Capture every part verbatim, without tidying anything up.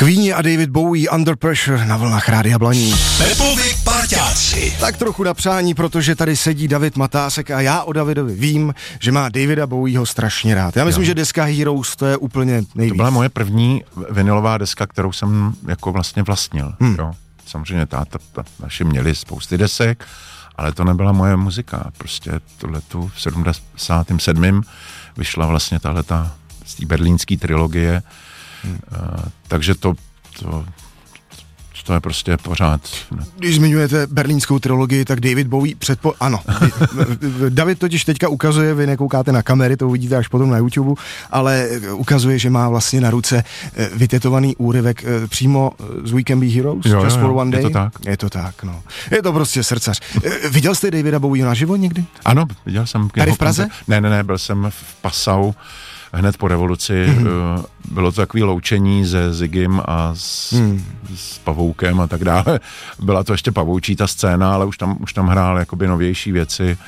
Queenie a David Bowie, Under Pressure na vlnách Rádia Blaník. Pepovi parťáci. Tak trochu na přání, protože tady sedí David Matásek a já o Davidovi vím, že má Davida Bowieho strašně rád. Já myslím, jo. že deska Heroes to je úplně nejvíc. To byla moje první vinilová deska, kterou jsem jako vlastně vlastnil. Hmm. Jo. Samozřejmě táta, ta, naši měli spousty desek, ale to nebyla moje muzika. Prostě tohletu v sedmdesátém sedmém vyšla vlastně tahleta z té berlínské trilogie. Hmm. Uh, takže to, to, to je prostě pořád. Ne. Když zmiňujete berlínskou trilogii, tak David Bowie předpo... Ano. David totiž teďka ukazuje, vy nekoukáte na kamery, to uvidíte až potom na YouTube, ale ukazuje, že má vlastně na ruce vytetovaný úryvek přímo z We Can Be Heroes, jo, Just jo, for jo. One Day. Je to tak. Je to tak, no. Je to prostě srdcař. Viděl jste Davida Bowieho naživo někdy? Ano, viděl jsem. Tady v Praze? Koncert. Ne, ne, ne, byl jsem v Passau hned po revoluci. Mm-hmm. Bylo to takové loučení se Ziggym a s, mm. s Pavoukem a tak dále. Byla to ještě pavoučí ta scéna, ale už tam, už tam hrál jakoby novější věci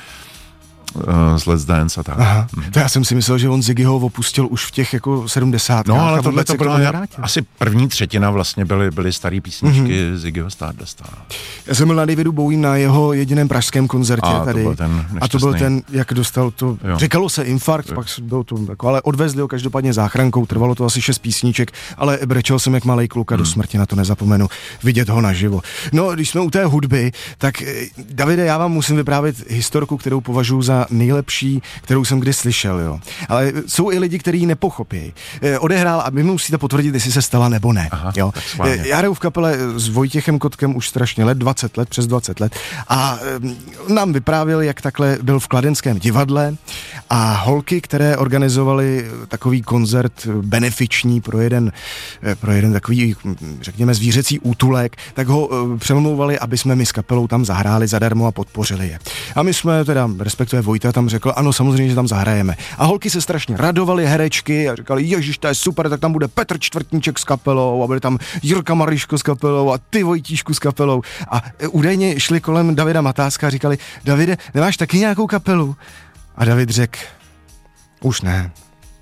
z Let's Dance a tak. Aha, to já jsem si myslel, že on Ziggyho opustil už v těch jako sedmdesátkách. No, ale tohle to bylo asi první třetina vlastně byly, byly starý písničky mm-hmm. Ziggyho Stardust. Já jsem byl na Davidu Bowie na jeho jediném pražském koncertě a tady. To byl ten a to byl ten, jak dostal to, jo. říkalo se infarkt, jo. pak bylo to jako, ale odvezli ho každopádně záchrankou, trvalo to asi šest písniček, ale brečel jsem jak malej kluk a hmm. do smrti na to nezapomenu, vidět ho naživo. No, když jsme u té hudby, tak Davide, já vám musím vyprávět historku, kterou považuji za nejlepší, kterou jsem kdy slyšel, jo. Ale jsou i lidi, kteří ji nepochopí. E, odehrál a vy musíte potvrdit, jestli se stala nebo ne. Aha, jo. E, já hraju v kapele s Vojtěchem Kotkem už strašně let, dvacet let, přes dvacet let a e, nám vyprávěl, jak takhle byl v Kladenském divadle a holky, které organizovali takový koncert benefiční pro jeden, pro jeden takový, řekněme, zvířecí útulek, tak ho e, přemlouvali, aby jsme my s kapelou tam zahráli zadarmo a podpořili je. A my jsme teda, respektive Vojta tam řekl, ano, samozřejmě, že tam zahrajeme. A holky se strašně radovaly, herečky, a říkali, ježiš, to je super, tak tam bude Petr Čtvrtníček s kapelou a bude tam Jirka Mariško s kapelou a ty Vojtíšku s kapelou. A údajně šli kolem Davida Matáska a říkali, Davide, nemáš taky nějakou kapelu? A David řekl, už ne.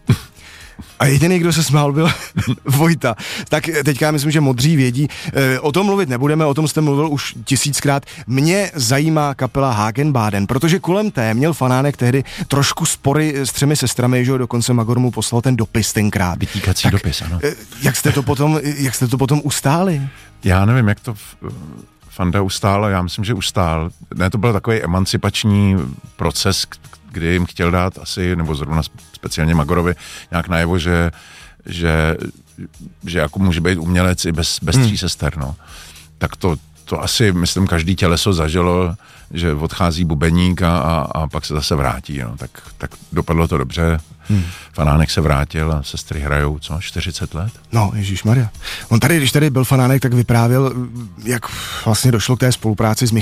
A jediný, kdo se smál, byl Vojta. Tak teďka myslím, že modří vědí. E, o tom mluvit nebudeme, o tom jste mluvil už tisíckrát. Mě zajímá kapela Hagenbaden, protože kolem té měl Fanánek tehdy trošku spory s třemi sestrami, že jo, dokonce Magor mu poslal ten dopis tenkrát. Vytíkací tak, dopis, ano. E, jak jste to potom, jak jste to potom ustáli? Já nevím, jak to Fanda ustál, já myslím, že ustál. Ne, to byl takový emancipační proces, kdy jim chtěl dát asi, nebo zrovna speciálně Magorovi, nějak najevo, že, že, že jako může být umělec i bez, bez tří hmm. sester, no. Tak to, to asi, myslím, každý těleso zažilo, že odchází bubeník a, a, a pak se zase vrátí, no. Tak, tak dopadlo to dobře. Hmm. Fanánek se vrátil a sestry hrajou, co, čtyřicet let? No, ježišmarja. On tady, když tady byl Fanánek, tak vyprávěl, jak vlastně došlo k té spolupráci s